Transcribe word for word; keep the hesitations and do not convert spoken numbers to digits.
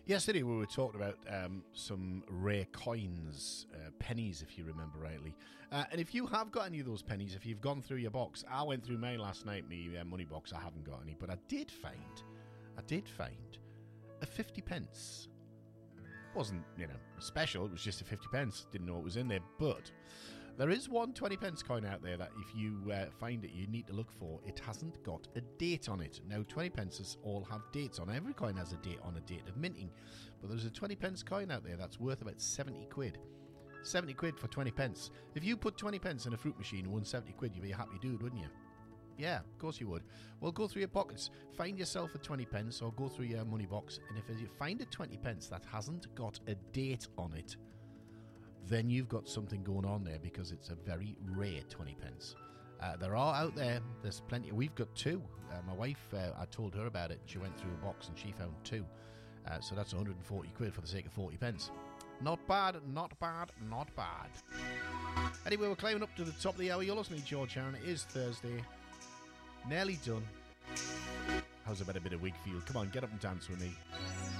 Yesterday we were talking about um, some rare coins, uh, pennies, if you remember rightly. Uh, and if you have got any of those pennies, if you've gone through your box, I went through mine last night, my uh, money box. I haven't got any, but I did find, I did find a fifty pence. Wasn't, you know, special. It was just a fifty pence. Didn't know what was in there, but there is one twenty pence coin out there that if you uh, find it, you need to look for. It hasn't got a date on it. Now, twenty pences all have dates on. Every coin has a date on a date of minting. But there's a twenty pence coin out there that's worth about seventy quid. seventy quid for twenty pence. If you put twenty pence in a fruit machine and won seventy quid, you'd be a happy dude, wouldn't you? Yeah, of course you would. Well, go through your pockets, find yourself a twenty pence or go through your money box, and if you find a twenty pence that hasn't got a date on it, then you've got something going on there, because it's a very rare twenty pence. Uh, there are out there, there's plenty. We've got two. Uh, my wife, uh, I told her about it, and she went through a box and she found two. Uh, so that's one hundred forty quid for the sake of forty pence. Not bad, not bad, not bad. Anyway, we're climbing up to the top of the hour. You're listening to George Sharon. It is Thursday. Nearly done. How's about a bit of Wigfield? Come on, get up and dance with me.